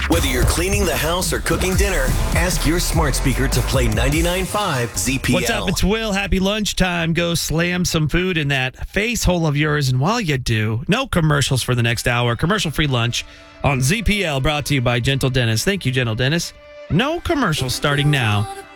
Whether you're cleaning the house or cooking dinner, ask your smart speaker to play 99.5 ZPL. What's up? It's Will. Happy lunchtime. Go slam some food in that face hole of yours. And while you do, no commercials for the next hour. Commercial-free lunch on ZPL, brought to you by Gentle Dennis. Thank you, Gentle Dennis. No commercials starting now.